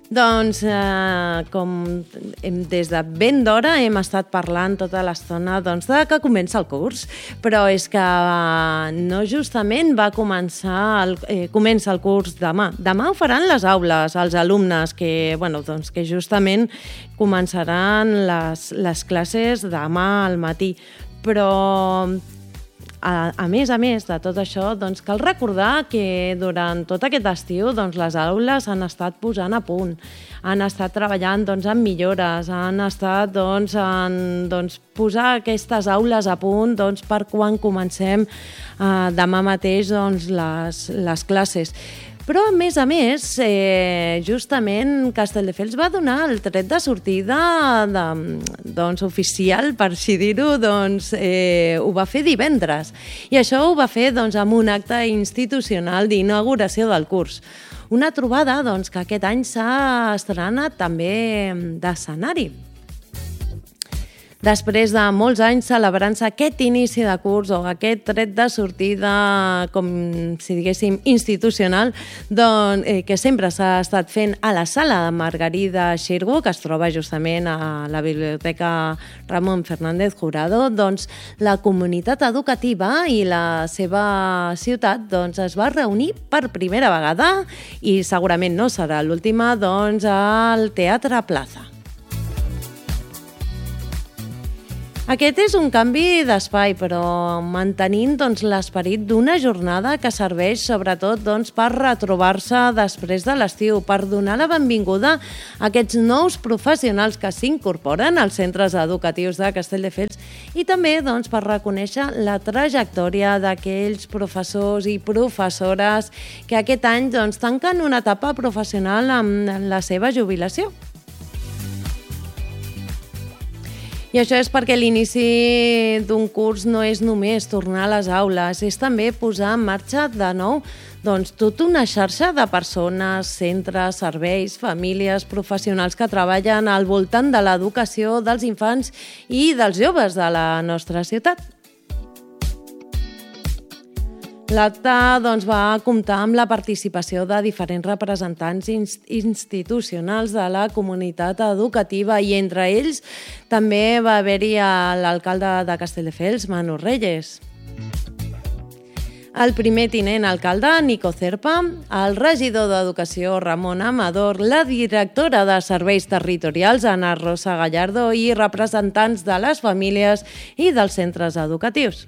Doncs, com des de ben d'hora hem estat parlant tota l'estona de que comença el curs, però és que no justament comença el curs demà. Demà ho faran les aules, els alumnes, que justament començaran les classes demà al matí. Però a més de tot això, cal recordar que durant tot aquest estiu les aules han estat posant a punt, han estat treballant en millores, han estat en posar aquestes aules a punt per quan comencem demà mateix les classes. Però, a més, justament Castelldefels va donar el tret de sortida oficial, per així dir-ho, ho va fer divendres. I això ho va fer amb un acte institucional d'inauguració del curs. Una trobada que aquest any s'ha estrenat també d'escenari. Després de molts anys celebrant-se aquest inici de curs o aquest tret de sortida, com si diguéssim, institucional, que sempre s'ha estat fent a la sala de Margarida Xirgu, que es troba justament a la Biblioteca Ramon Fernández Jurado, la comunitat educativa i la seva ciutat es va reunir per primera vegada, i segurament no serà l'última, al Teatre Plaza. Aquest és un canvi d'espai, però mantenint l'esperit d'una jornada que serveix sobretot per retrobar-se després de l'estiu, per donar la benvinguda a aquests nous professionals que s'incorporen als centres educatius de Castelldefels i també per reconèixer la trajectòria d'aquells professors i professores que aquest any tanquen una etapa professional amb la seva jubilació. I això és perquè l'inici d'un curs no és només tornar a les aules, és també posar en marxa de nou tota una xarxa de persones, centres, serveis, famílies, professionals que treballen al voltant de l'educació dels infants i dels joves de la nostra ciutat. L'acte va comptar amb la participació de diferents representants institucionals de la comunitat educativa i entre ells també va haver-hi l'alcalde de Castelldefels, Manu Reyes, el primer tinent alcalde, Nico Cerpa, el regidor d'Educació, Ramon Amador, la directora de Serveis Territorials, Ana Rosa Gallardo, i representants de les famílies i dels centres educatius.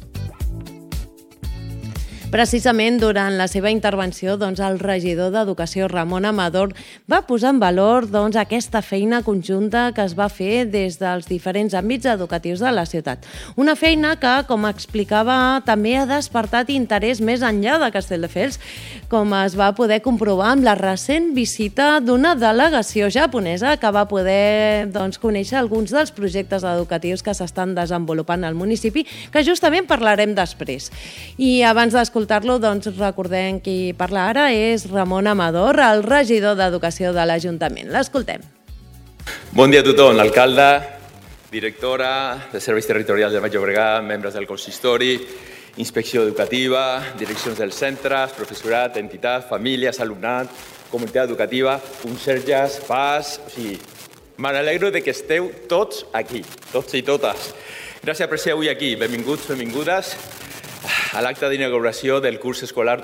Precisament durant la seva intervenció, el regidor d'Educació, Ramon Amador, va posar en valor aquesta feina conjunta que es va fer des dels diferents àmbits educatius de la ciutat. Una feina que, com explicava, també ha despertat interès més enllà de Castelldefels, com es va poder comprovar amb la recent visita d'una delegació japonesa que va poder conèixer alguns dels projectes educatius que s'estan desenvolupant al municipi, que justament parlarem després. I abans d'escoltar-lo, recordem qui parla ara és Ramon Amador, el regidor d'Educació de l'Ajuntament. L'escoltem. Bon dia a tothom, l'alcalde, directora de Serveis Territorials del Baix Llobregat, membres del consistori, inspecció educativa, direccions dels centres, professorat, entitats, famílies, alumnat, comunitat educativa, conserges, PAS... Me n'alegro que esteu tots aquí, tots i totes. Gràcies per ser avui aquí. Benvinguts, benvingudes a l'acte d'inauguració del curs escolar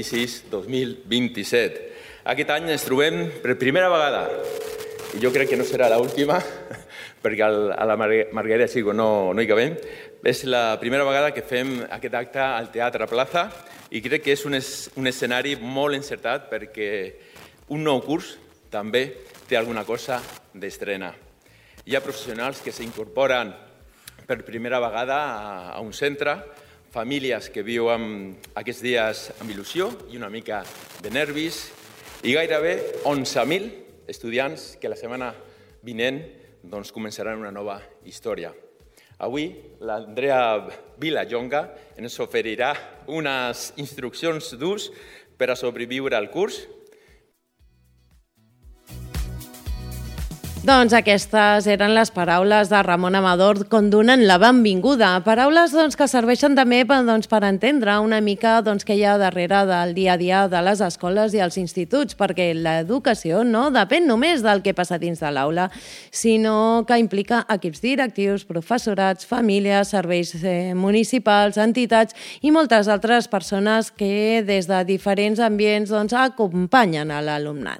2026-2027. Aquest any ens trobem per primera vegada, i jo crec que no serà l'última, perquè a la Margarida Xirgu no hi cabem. És la primera vegada que fem aquest acte al Teatre Plaza i crec que és un escenari molt encertat perquè un nou curs també té alguna cosa d'estrena. Hi ha professionals que s'incorporen per primera vegada a un centre, famílies que viuen aquests dies amb il·lusió i una mica de nervis, i gairebé 11.000 estudiants que la setmana vinent començaran una nova història. Avui l'Andrea Vilajonga ens oferirà unes instruccions d'ús per a sobreviure al curs. Doncs aquestes eren les paraules de Ramon Amador quan donen la benvinguda. Paraules que serveixen també per entendre una mica què hi ha darrere del dia a dia de les escoles i els instituts, perquè l'educació no depèn només del que passa dins de l'aula, sinó que implica equips directius, professorats, famílies, serveis municipals, entitats i moltes altres persones que des de diferents ambients acompanyen a l'alumnat.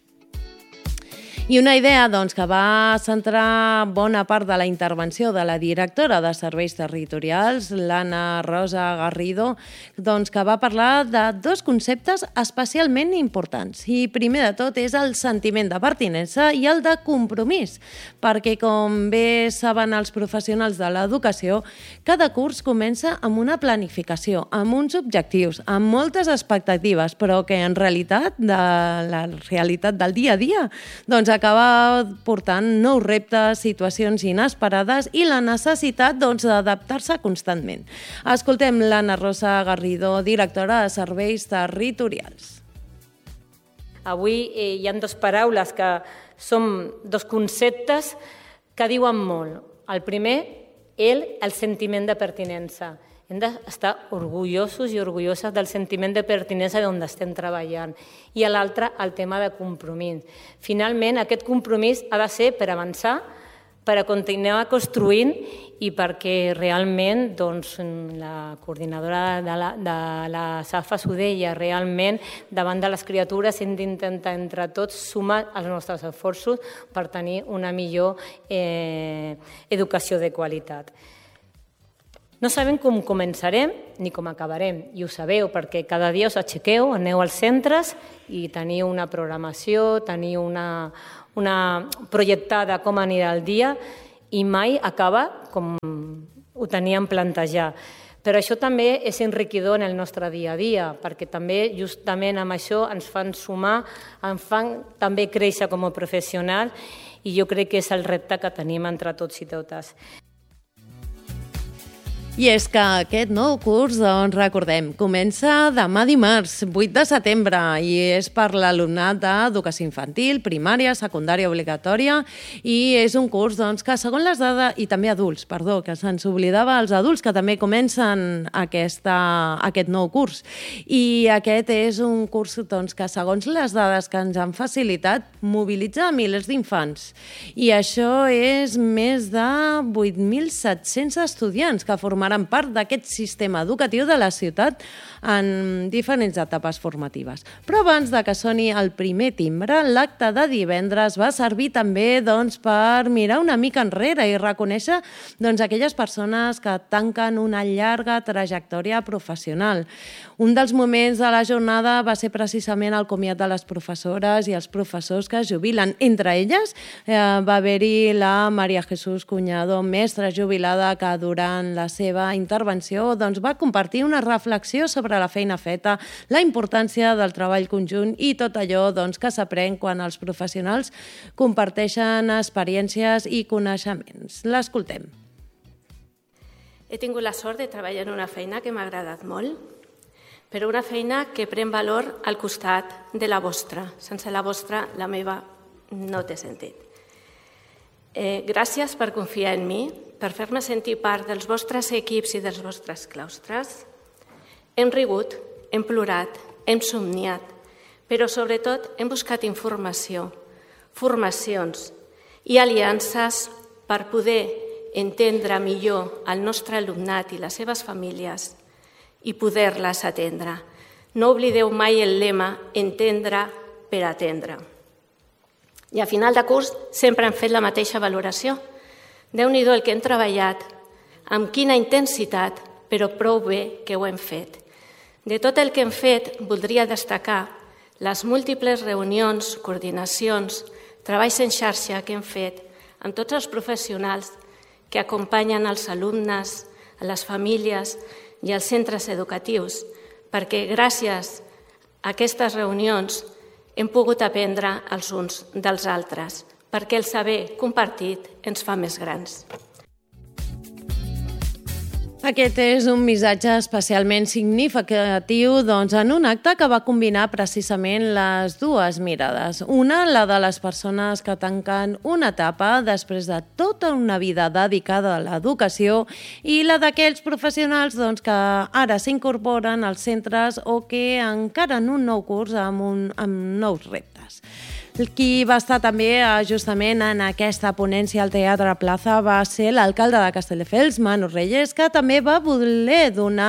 I una idea que va centrar bona part de la intervenció de la directora de Serveis Territorials, l'Anna Rosa Garrido, que va parlar de dos conceptes especialment importants. I primer de tot és el sentiment de pertinença i el de compromís, perquè com bé saben els professionals de l'educació, cada curs comença amb una planificació, amb uns objectius, amb moltes expectatives, però que en realitat, de la realitat del dia a dia, acaba portant nous reptes, situacions inesperades i la necessitat d'adaptar-se constantment. Escoltem l'Anna Rosa Garrido, directora de Serveis Territorials. Avui hi ha dues paraules que són dos conceptes que diuen molt. El primer, el sentiment de pertinença. Hem d'estar orgullosos i orgulloses del sentiment de pertinença d'on estem treballant. I l'altre, el tema de compromís. Finalment, aquest compromís ha de ser per avançar, per continuar construint i perquè realment la coordinadora de la SAFAS ho deia, realment davant de les criatures hem d'intentar entre tots sumar els nostres esforços per tenir una millor educació de qualitat. No sabem com començarem ni com acabarem, i ho sabeu perquè cada dia us aixequeu, aneu als centres i teniu una programació, teniu una projectada com anirà el dia i mai acaba com ho teníem plantejat. Però això també és enriquidor en el nostre dia a dia, perquè també justament amb això ens fan sumar, ens fan també créixer com a professionals i jo crec que és el repte que tenim entre tots i totes. I és que aquest nou curs, recordem, comença demà dimarts, 8 de setembre, i és per l'alumnat d'educació infantil, primària, secundària obligatòria, i és un curs que, segons les dades, i també adults, perdó, que se'ns oblidava els adults, que també comencen aquest nou curs. I aquest és un curs que, segons les dades que ens han facilitat, mobilitza milers d'infants. I això és més de 8.700 estudiants que formaran part d'aquest sistema educatiu de la ciutat en diferents etapes formatives. Però abans de que soni el primer timbre, l'acte de divendres va servir també per mirar una mica enrere i reconèixer aquelles persones que tanquen una llarga trajectòria professional. Un dels moments de la jornada va ser precisament el comiat de les professores i els professors que es jubilen. Entre elles va haver-hi la Maria Jesús Cuñado, mestra jubilada, que durant la seva intervenció va compartir una reflexió sobre la feina feta, la importància del treball conjunt i tot allò que s'aprèn quan els professionals comparteixen experiències i coneixements. L'escoltem. He tingut la sort de treballar en una feina que m'ha agradat molt, però una feina que pren valor al costat de la vostra. Sense la vostra, la meva no té sentit. Gràcies per confiar en mi, per fer-me sentir part dels vostres equips i dels vostres claustres. Hem rigut, hem plorat, hem somniat, però sobretot hem buscat informació, formacions i aliances per poder entendre millor el nostre alumnat i les seves famílies i poder-les atendre. No oblideu mai el lema entendre per atendre. I a final de curs sempre hem fet la mateixa valoració. Déu-n'hi-do el que hem treballat, amb quina intensitat, però prou bé que ho hem fet. De tot el que hem fet, voldria destacar les múltiples reunions, coordinacions, treballs en xarxa que hem fet amb tots els professionals que acompanyen els alumnes, a les famílies i als centres educatius, perquè gràcies a aquestes reunions hem pogut aprendre els uns dels altres, perquè el saber compartit ens fa més grans. Aquest és un missatge especialment significatiu en un acte que va combinar precisament les dues mirades. Una, la de les persones que tanquen una etapa després de tota una vida dedicada a l'educació, i la d'aquells professionals que ara s'incorporen als centres o que encaren un nou curs amb nous reptes. Qui va estar també justament en aquesta ponència al Teatre Plaza va ser l'alcalde de Castelldefels, Manu Reyes, que també va voler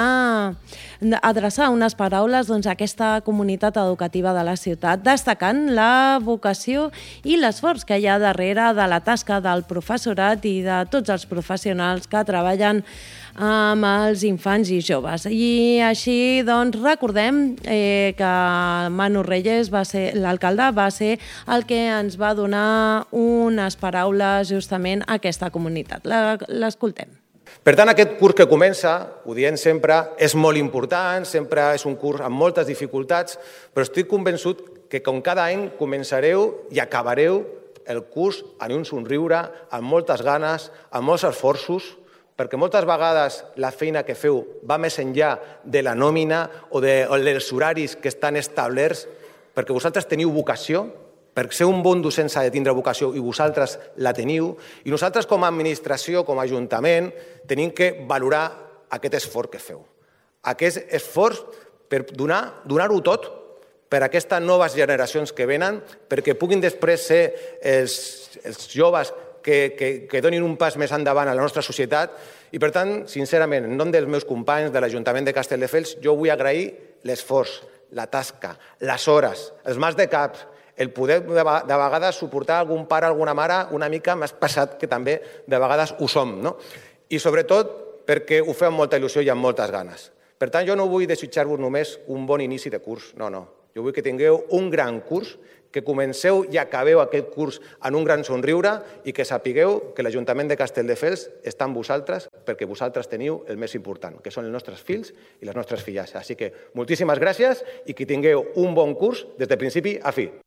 adreçar unes paraules a aquesta comunitat educativa de la ciutat, destacant la vocació i l'esforç que hi ha darrere de la tasca del professorat i de tots els professionals que treballen amb els infants i joves. I així, recordem que Manu Reyes, l'alcalde, va ser el que ens va donar unes paraules justament a aquesta comunitat. L'escoltem. Per tant, aquest curs que comença, ho diem sempre, és molt important, sempre és un curs amb moltes dificultats, però estic convençut que com cada any començareu i acabareu el curs amb un somriure, amb moltes ganes, amb molts esforços, perquè moltes vegades la feina que feu va més enllà de la nòmina o dels horaris que estan establerts, perquè vosaltres teniu vocació, per ser un bon docent s'ha de tindre vocació i vosaltres la teniu, i nosaltres com a administració, com a ajuntament, tenim que valorar aquest esforç que feu. Aquest esforç per donar-ho tot per a aquestes noves generacions que venen, perquè puguin després ser els joves que donin un pas més endavant a la nostra societat. I, per tant, sincerament, en nom dels meus companys de l'Ajuntament de Castelldefels, jo vull agrair l'esforç, la tasca, les hores, els mals de cap, el poder de vegades suportar algun pare, alguna mare una mica més pesat, que també de vegades ho som, no? I sobretot perquè ho feu amb molta il·lusió i amb moltes ganes. Per tant, jo no vull desitjar-vos només un bon inici de curs, no. Jo vull que tingueu un gran curs, que comenceu i acabeu aquest curs en un gran somriure i que sapigueu que l'Ajuntament de Castelldefels està amb vosaltres perquè vosaltres teniu el més important, que són els nostres fills i les nostres filles. Així que moltíssimes gràcies i que tingueu un bon curs des de principi a fi.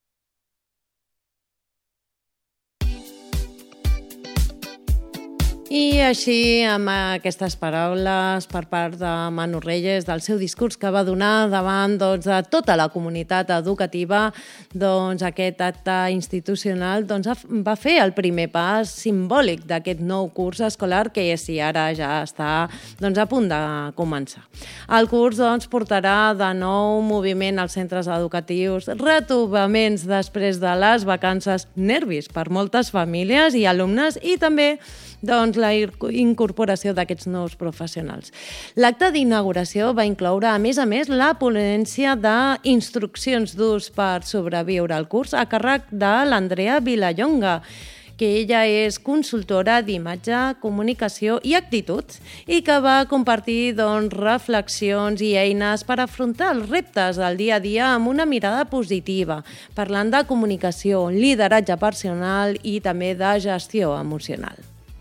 I així, amb aquestes paraules per part de Manu Reyes, del seu discurs que va donar davant de tota la comunitat educativa, aquest acte institucional va fer el primer pas simbòlic d'aquest nou curs escolar que ara ja està a punt de començar. El curs portarà de nou moviment als centres educatius, retrobaments després de les vacances, nervis per moltes famílies i alumnes i també la incorporació d'aquests nous professionals. L'acte d'inauguració va incloure, a més, la ponència d'instruccions d'ús per sobreviure al curs a càrrec de l'Andrea Vilallonga, que ella és consultora d'imatge, comunicació i actituds i que va compartir reflexions i eines per afrontar els reptes del dia a dia amb una mirada positiva, parlant de comunicació, lideratge personal i també de gestió emocional.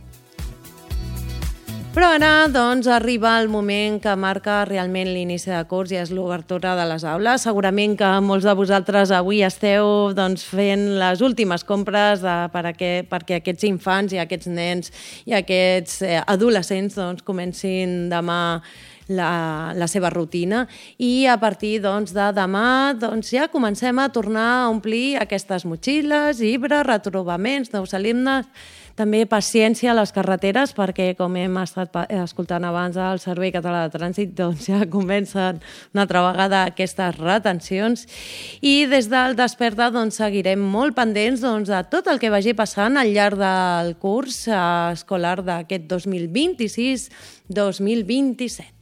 Però ara, arriba el moment que marca realment l'inici de curs i és l'obertura de les aules. Segurament que molts de vosaltres avui esteu fent les últimes compres perquè aquests infants i aquests nens i aquests adolescents comencin demà la seva rutina i a partir de demà ja comencem a tornar a omplir aquestes motxilles, llibres, retrobaments, nous alumnes. També paciència a les carreteres perquè, com hem estat escoltant abans al Servei Català de Trànsit, ja comencen una altra vegada aquestes retencions. I des del Desperta seguirem molt pendents de tot el que vagi passant al llarg del curs escolar d'aquest 2026-2027.